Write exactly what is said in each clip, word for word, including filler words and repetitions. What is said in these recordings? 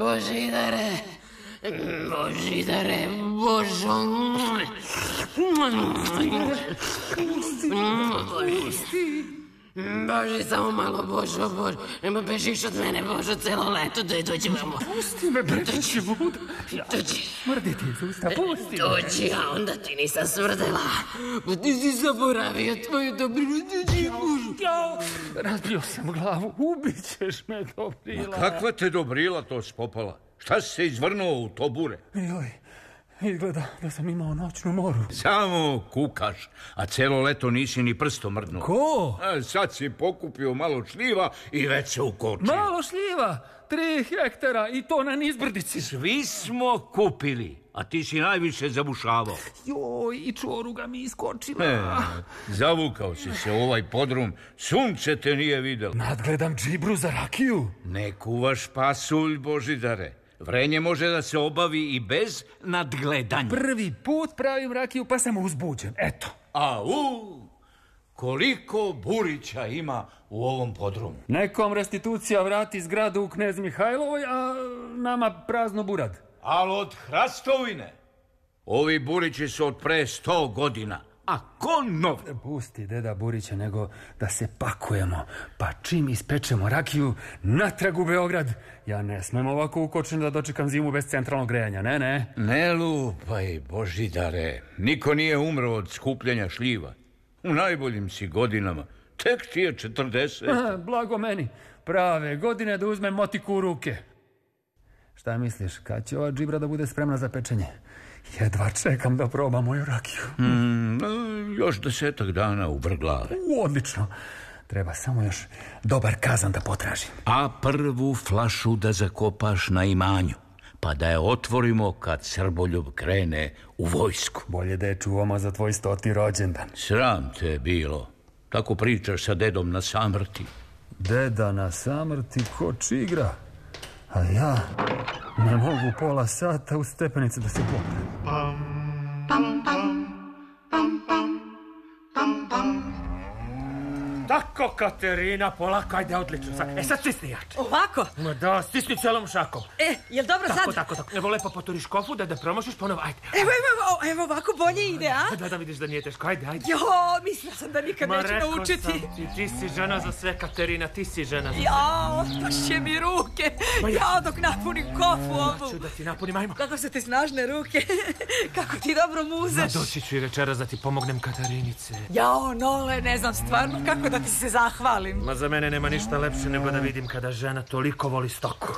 Božidare, Božidare, Božo. Pusti. Bože, samo malo, Božo, Božo. Nema bežiš od mene, Božo, celo leto, doj, dođi vamo. Pusti me, breći budu. Dođi. Smrdi ti iz usta, pusti me. Dođi, a onda ti nisam smrdela. Pa ti si zaboravio tvoju dobrinu, dođi, Božo. Razbio sam glavu, ubit ćeš me, Dobrila. Kakva te Dobrila to spopala? Šta si se izvrnuo u to bure? Joj, izgleda da sam imao noćnu moru. Samo kukaš, a celo leto nisi ni prstom mrdnuo. Ko? A sad si pokupio malo šljiva i već se ukočio. Malo šljiva, tri hektara i to na nizbrdici. Svi smo kupili, a ti si najviše zabušavao. Joj, i čoruga mi iskočila. E, zavukao si se u ovaj podrum, sunce te nije videlo. Nadgledam džibru za rakiju. Ne kuvaš pasulj, Božidare. Vrenje može da se obavi i bez nadgledanja. Prvi put pravim rakiju pa sam uzbuđen, eto. Au, koliko burića ima u ovom podrumu? Nekom restitucija vrati zgradu u Knez Mihajlovoj, a nama prazno burad. Ali od hrastovine. Ovi burići su od pre sto godina. A ko nov? Pusti, deda Burića, nego da se pakujemo. Pa čim ispečemo rakiju, natrag u Beograd. Ja ne smem ovako ukočen da dočekam zimu bez centralnog grejanja, ne, ne. Ne lupaj, Božidare. Niko nije umro od skupljanja šljiva. U najboljim si godinama. Tek ti je četrdeset. Aha, blago meni. Prave godine da uzmem motiku u ruke. Šta misliš, kad će ova džibra da bude spremna za pečenje? Jedva čekam da probam moju rakiju. Mm, još desetak dana u vrglave. Odlično. Treba samo još dobar kazan da potražim. A prvu flašu da zakopaš na imanju, pa da je otvorimo kad Srboljub krene u vojsku. Bolje da je čuvamo za tvoj stoti rođendan. Sram te je bilo. Tako pričaš sa dedom na samrti. Deda na samrti ko čigra. A ja ne mogu pola sata u stepenice da se popnem. Pam, pam, pam, pam, pam, pam, pam. Tako, Katerina, polako, ajde, odlično. Sad, e, sad stisni jače. Ovako? Ma da, stisni celom šakom. E, jel dobro tako, sad? Tako, tako, tako. Evo, lepo poturiš kofu da da promošiš ponovo, ajde. Evo, evo, evo, ovako bolje ide, a? Da, da vidiš da nije teško, ajde, ajde. Jo, mislila sam da nikad Ma, neću naučiti. Ma, rekao sam ti, ti si žena za sve, Katerina, ti si žena za sve. Ja, otpašće mi ruke. Ma ja. Ja, dok napunim kofu ovu. Ja ću da ti napunim, ajmo. Kako su ti snažne ruke. Kako ti dobro muzeš. Ma, doći ću i večeras da ti pomognem, Katarinice. Jao, Nole, ne znam stvarno kako da ti se zahvalim. Ma, za mene nema ništa lepše nego da vidim kada žena toliko voli stoku.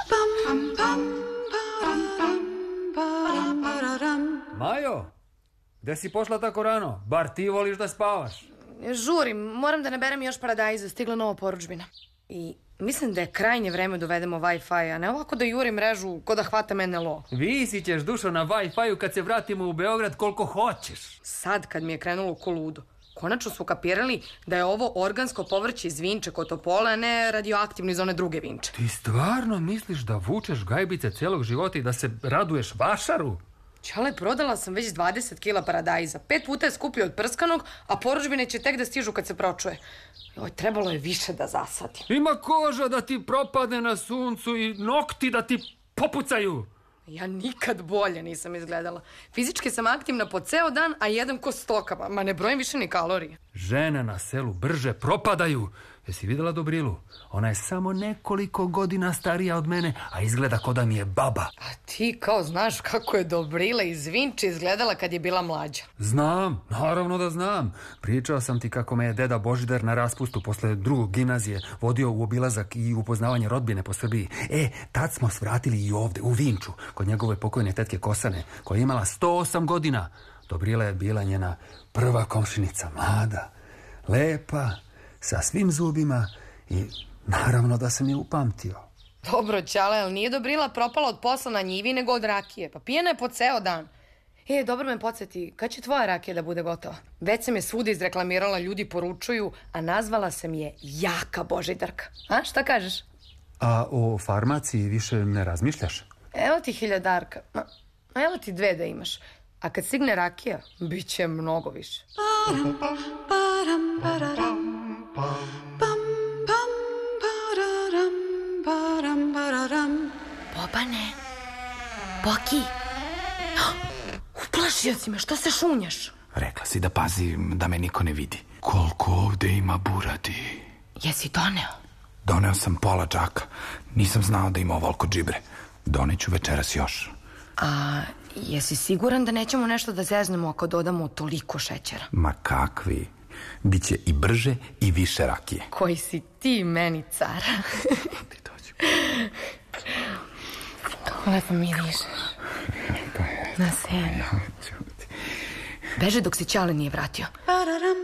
Majo, gde si pošla tako rano? Bar ti voliš da spavaš. Žurim, moram da naberem još paradajza, stigla nova poručbina. I mislim da je krajnje vreme dovedemo Wi-Fi, a ne ovako da juri mrežu ko da hvatam en el o. Visi ćeš, Dušo, na Wi-Fi-u kad se vratimo u Beograd koliko hoćeš. Sad kad mi je krenulo ko ludo. Konačno su kapirali da je ovo organsko povrće iz Vinče kod Topola, a ne radioaktivno iz one druge Vinče. Ti stvarno misliš da vučeš gajbice celog života i da se raduješ vašaru? Čale, prodala sam već dvadeset kila paradajza. Pet puta je skuplje od prskanog, a poručbine će tek da stižu kad se pročuje. Joj, trebalo je više da zasadim. Ima koža da ti propadne na suncu i nokti da ti popucaju. Ja nikad bolje nisam izgledala. Fizički sam aktivna po ceo dan, a jedem ko stoka. Ma ne brojim više ni kalorije. Žene na selu brže propadaju. Jesi videla Dobrilu? Ona je samo nekoliko godina starija od mene, a izgleda ko da mi je baba. A ti kao znaš kako je Dobrila iz Vinče izgledala kad je bila mlađa? Znam, naravno da znam. Pričao sam ti kako me je deda Božidar na raspustu posle drugog gimnazije vodio u obilazak i upoznavanje rodbine po Srbiji. E, tad smo svratili i ovde, u Vinču, kod njegove pokojne tetke Kosane, koja je imala sto osam godina. Dobrila je bila njena prva komšinica, mlada, lepa, sa svim zubima i naravno da sam je upamtio. Dobro, Ćale, ali nije Dobrila propala od posla na njivi nego od rakije. Pa pijena je po ceo dan. E, dobro me podsjeti, kad će tvoja rakija da bude gotova? Već sam je svuda izreklamirala, ljudi poručuju, a nazvala sam je Jaka Božidarka. A, šta kažeš? A o farmaciji više ne razmišljaš? Evo ti hiljadarka. Ma, evo ti dve da imaš. A kad stigne rakija, bit će mnogo više. Param, param, pararam. Pam, pam, pararam, param, pararam. Pa Jobane, Boki, uplašio si me, što se šunjaš? Rekla si da pazim da me niko ne vidi. Koliko ovde ima buradi. Jesi doneo? Doneo sam pola džaka. Nisam znao da ima ovoliko džibre. Doneću večeras još. A jesi siguran da nećemo nešto da zeznemo ako dodamo toliko šećera? Ma kakvi. Biće i brže i više rakije. Koji si ti meni car. Lepo mirišeš. Na senu. Beže dok se Ćale nije vratio.